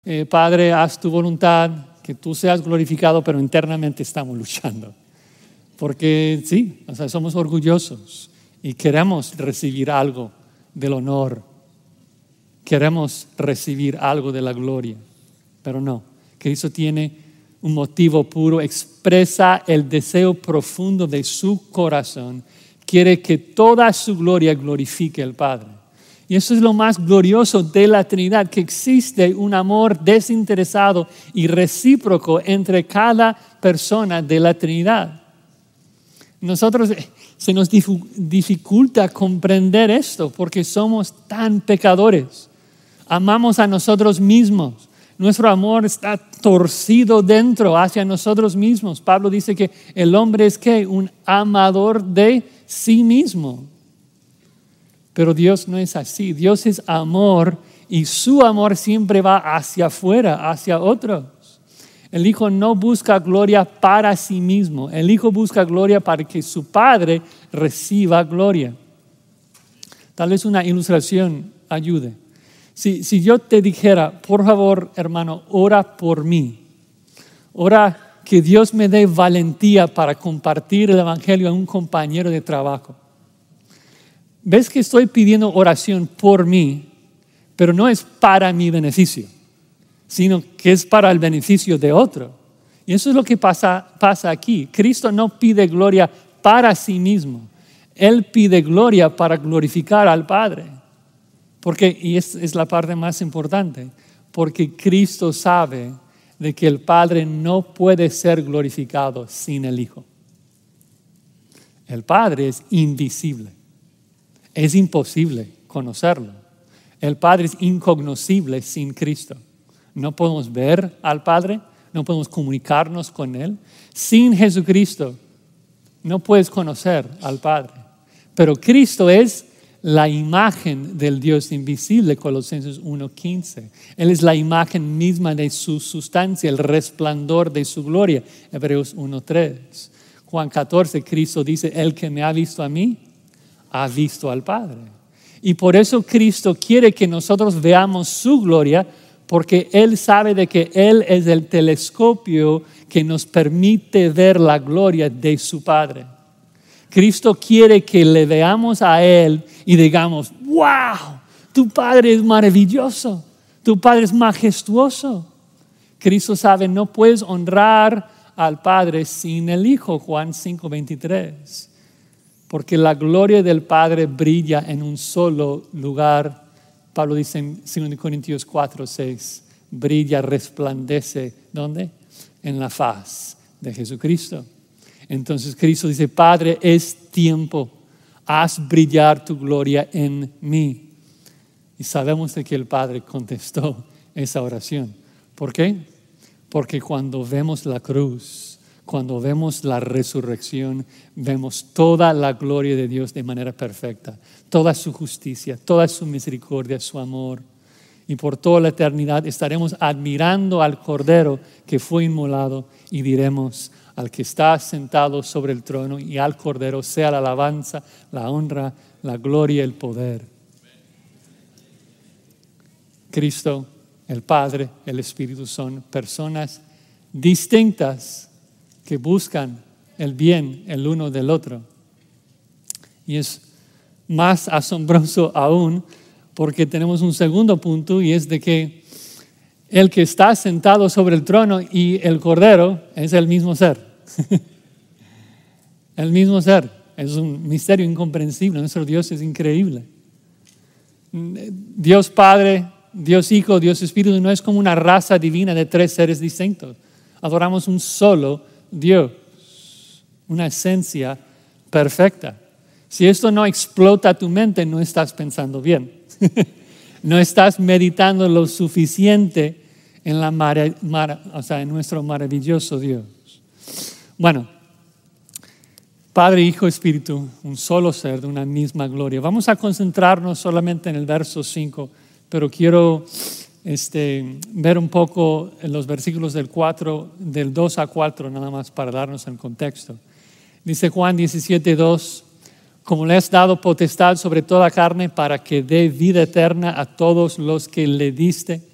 Padre, haz tu voluntad, que tú seas glorificado, pero internamente estamos luchando. Porque sí, somos orgullosos y queremos recibir algo del honor. Queremos recibir algo de la gloria, pero no. Cristo tiene un motivo puro, expresa el deseo profundo de su corazón. Quiere que toda su gloria glorifique al Padre. Y eso es lo más glorioso de la Trinidad, que existe un amor desinteresado y recíproco entre cada persona de la Trinidad. Nosotros se nos dificulta comprender esto porque somos tan pecadores. Amamos a nosotros mismos. Nuestro amor está torcido dentro hacia nosotros mismos. Pablo dice que el hombre es ¿qué? Un amador de sí mismo. Pero Dios no es así. Dios es amor y su amor siempre va hacia afuera, hacia otros. El Hijo no busca gloria para sí mismo. El Hijo busca gloria para que su Padre reciba gloria. Tal vez una ilustración ayude. Si yo te dijera, por favor, hermano, ora por mí. Ora que Dios me dé valentía para compartir el Evangelio a un compañero de trabajo. ¿Ves que estoy pidiendo oración por mí, pero no es para mi beneficio, sino que es para el beneficio de otro? Y eso es lo que pasa aquí. Cristo no pide gloria para sí mismo. Él pide gloria para glorificar al Padre. Porque, y es la parte más importante, porque Cristo sabe de que el Padre no puede ser glorificado sin el Hijo. El Padre es invisible. Es imposible conocerlo. El Padre es incognoscible sin Cristo. No podemos ver al Padre, no podemos comunicarnos con Él. Sin Jesucristo no puedes conocer al Padre. Pero Cristo es la imagen del Dios invisible, Colosenses 1:15. Él es la imagen misma de su sustancia, el resplandor de su gloria, Hebreos 1:3. Juan 14, Cristo dice, el que me ha visto a mí, ha visto al Padre. Y por eso Cristo quiere que nosotros veamos su gloria, porque Él sabe de que Él es el telescopio que nos permite ver la gloria de su Padre. Cristo quiere que le veamos a Él y digamos, wow, tu Padre es maravilloso, tu Padre es majestuoso. Cristo sabe, no puedes honrar al Padre sin el Hijo, Juan 5:23. Porque la gloria del Padre brilla en un solo lugar. Pablo dice en 2 Corintios 4:6, brilla, resplandece, ¿dónde? En la faz de Jesucristo. Entonces Cristo dice, Padre, es tiempo, haz brillar tu gloria en mí. Y sabemos de que el Padre contestó esa oración. ¿Por qué? Porque cuando vemos la cruz, cuando vemos la resurrección, vemos toda la gloria de Dios de manera perfecta, toda su justicia, toda su misericordia, su amor. Y por toda la eternidad estaremos admirando al Cordero que fue inmolado y diremos al que está sentado sobre el trono y al Cordero sea la alabanza, la honra, la gloria, el poder. Cristo, el Padre, el Espíritu son personas distintas que buscan el bien el uno del otro. Y es más asombroso aún porque tenemos un segundo punto y es de que el que está sentado sobre el trono y el Cordero es el mismo ser. El mismo ser. Es un misterio incomprensible. Nuestro Dios es increíble. Dios Padre, Dios Hijo, Dios Espíritu no es como una raza divina de tres seres distintos. Adoramos un solo Dios, una esencia perfecta. Si esto no explota tu mente, no estás pensando bien. No estás meditando lo suficiente en en nuestro maravilloso Dios. Bueno, Padre, Hijo, Espíritu, un solo ser de una misma gloria. Vamos a concentrarnos solamente en el verso 5, pero quiero ver un poco en los versículos del 2 a 4, nada más para darnos el contexto. Dice Juan 17:2, como le has dado potestad sobre toda carne para que dé vida eterna a todos los que le diste.